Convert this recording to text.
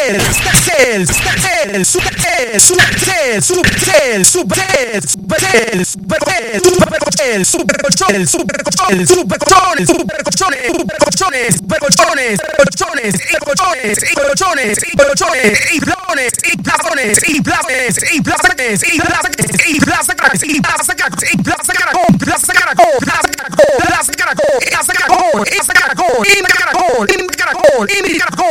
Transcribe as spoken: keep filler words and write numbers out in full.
Supercell, Supercell, Supercell, Supercell, Supercell, Supercell, Supercell, Supercell, Supercell, Supercolchones, Supercolchones, Supercolchones, Supercolchones, Supercolchones, Supercolchones, Supercolchones, y colchones, y colchones, y colchones, y blasones, y blasones, y blasones, y blasones, y blasones, y blasones, y blasones, y blasones, Plaza Caracol, Plaza Caracol, Plaza Caracol, Plaza Caracol, Plaza Caracol, Plaza Caracol, Plaza Caracol, Plaza Caracol, Plaza Caracol, Plaza Caracol, Plaza Caracol,